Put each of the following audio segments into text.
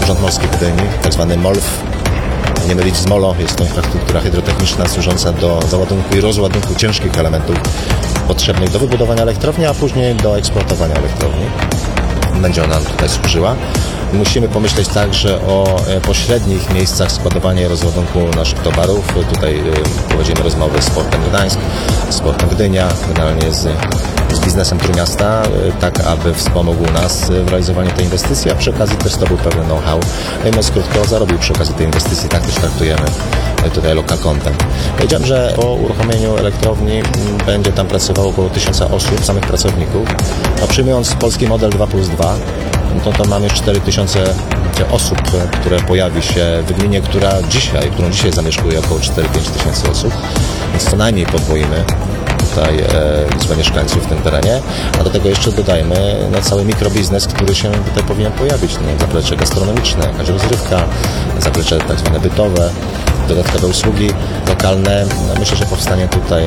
Urząd Morski w Gdyni, tak zwany MOLF, nie mylić z MOLO, jest to infrastruktura hydrotechniczna służąca do załadunku i rozładunku ciężkich elementów potrzebnych do wybudowania elektrowni, a później do eksploatowania elektrowni. Będzie ona tutaj służyła. Musimy pomyśleć także o pośrednich miejscach składowania i rozładunku naszych towarów. Tutaj prowadzimy rozmowy z Portem Gdańsk, z Portem Gdynia, generalnie z biznesem Trójmiasta, tak aby wspomógł nas w realizowaniu tej inwestycji, a przy okazji też to był pewien know-how. No i mówiąc krótko, zarobił przy okazji tej inwestycji, tak też traktujemy tutaj local content. Powiedziałem, że po uruchomieniu elektrowni będzie tam pracowało około 1000 osób, samych pracowników. A przyjmując polski model 2+2, to mamy już 4000 osób, które pojawi się w gminie, którą dzisiaj zamieszkuje około 4-5 tysięcy osób, więc co najmniej podwoimy tutaj liczbę mieszkańców w tym terenie, a do tego jeszcze dodajmy cały mikrobiznes, który się tutaj powinien pojawić, zaplecze gastronomiczne, jakaś rozrywka, zaplecze tak zwane bytowe, dodatkowe usługi lokalne. Myślę, że powstanie tutaj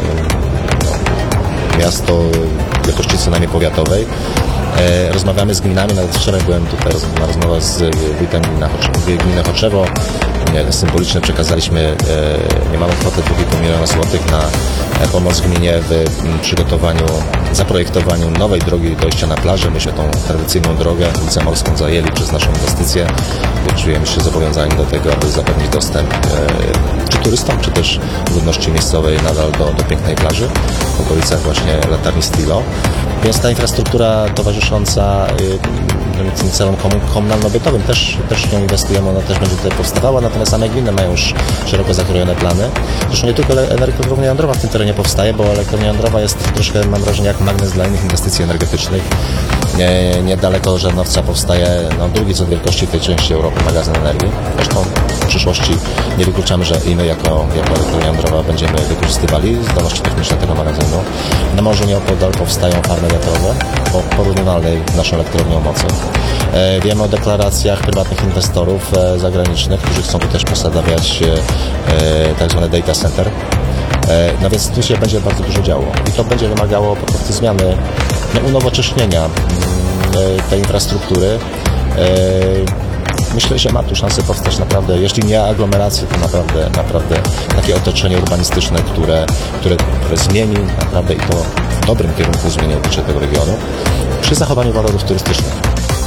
miasto jakości co najmniej powiatowej. Rozmawiamy z gminami, nawet wczoraj byłem tutaj na rozmowach z wójtem gminy Choczewo. Symbolicznie przekazaliśmy niemałą kwotę 2,5 miliona złotych na pomoc gminie w przygotowaniu, zaprojektowaniu nowej drogi dojścia na plażę. Myśmy tą tradycyjną drogę, ulicę Morską, zajęli przez naszą inwestycję. Czujemy się zobowiązani do tego, aby zapewnić dostęp czy turystom, czy też ludności miejscowej nadal do pięknej plaży w okolicach właśnie latarni Stilo. Więc ta infrastruktura towarzysząca tym celom komunalno-bytowym też w nią inwestujemy, ona też będzie tutaj powstawała, natomiast same gminy mają już szeroko zakrojone plany. Zresztą nie tylko elektrownia jądrowa w tym terenie powstaje, bo elektrownia jądrowa jest troszkę, mam wrażenie, jak magnes dla innych inwestycji energetycznych. Niedaleko Żarnowca powstaje drugi co do wielkości w tej części Europy magazyn energii. Zresztą w przyszłości nie wykluczamy, że i my jako elektrownia jądrowa będziemy wykorzystywali zdolności techniczne tego magazynu. Na morzu nieopodal powstają farmy wiatrowe o porównywalnej z naszą elektrownią mocy. Wiemy o deklaracjach prywatnych inwestorów zagranicznych, którzy chcą tu też posadawiać tak zwane data center. No więc tu się będzie bardzo dużo działo i to będzie wymagało po prostu zmiany, unowocześnienia tej infrastruktury. Myślę, że ma tu szansę powstać naprawdę, jeśli nie aglomeracje, to naprawdę takie otoczenie urbanistyczne, które zmieni naprawdę i to w dobrym kierunku zmieni oblicze tego regionu przy zachowaniu walorów turystycznych.